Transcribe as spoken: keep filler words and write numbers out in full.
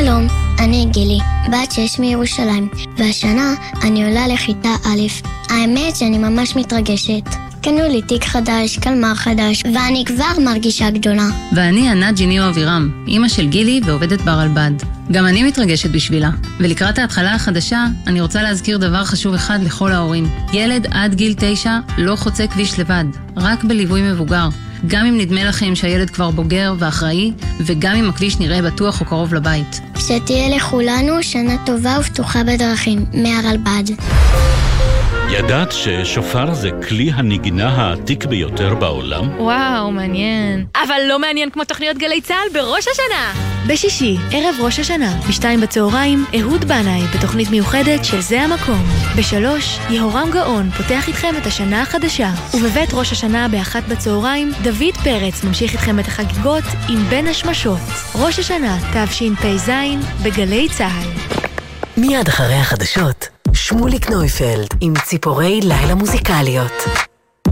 שלום, אני גילי, בת שש מירושלים, והשנה אני עולה לכיתה א'. האמת שאני ממש מתרגשת. קנו לי תיק חדש, קלמר חדש, ואני כבר מרגישה גדולה. ואני ענת ג'יניו אבירם, אמא של גילי ועובדת ברלב"ד. גם אני מתרגשת בשבילה. ולקראת ההתחלה החדשה, אני רוצה להזכיר דבר חשוב אחד לכל ההורים. ילד עד גיל תשע לא חוצה כביש לבד, רק בליווי מבוגר. גם אם נדמה לכם שהילד כבר בוגר ואחראי, וגם אם הכביש נראה בטוח או קרוב לבית. שתהיה לכולנו שנה טובה ופתוחה בדרכים, מהרלב"ד. ידעת ששופר זה כלי הנגינה העתיק ביותר בעולם? וואו, מעניין. אבל לא מעניין כמו תוכניות גלי צהל בראש השנה. בשישי, ערב ראש השנה, בשתיים בצהריים, אהוד בנאי בתוכנית מיוחדת של זה המקום. בשלוש, יהורם גאון פותח איתכם את השנה החדשה. ובבית ראש השנה באחת בצהריים, דוד פרץ ממשיך איתכם את החגיגות עם בין השמשות. ראש השנה, תשפ"ז בגלי צהל. מיד אחרי החדשות, שמוליק נויפלד עם ציפורי לילה מוזיקליות.